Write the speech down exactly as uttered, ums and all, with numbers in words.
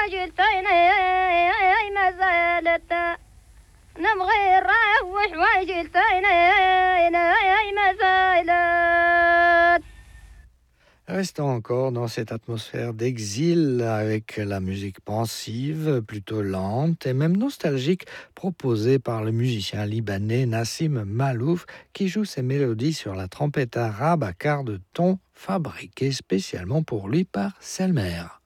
وجلتين ما زالت نبغي نروح وجلتين ما زالت. Restons encore dans cette atmosphère d'exil avec la musique pensive, plutôt lente et même nostalgique proposée par le musicien libanais Nassim Malouf qui joue ses mélodies sur la trompette arabe à quart de ton fabriquée spécialement pour lui par Selmer.